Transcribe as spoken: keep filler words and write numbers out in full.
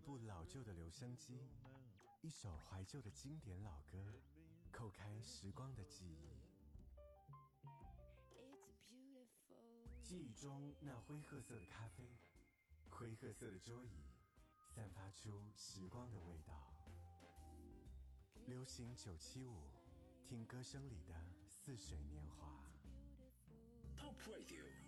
部老旧的留声机，一首怀旧的经典老歌，扣开时光的记忆。记忆中那灰褐色的咖啡，灰褐色的桌椅，散发出时光的味道。流行九七五，听歌声里的似水年华。 Top Radio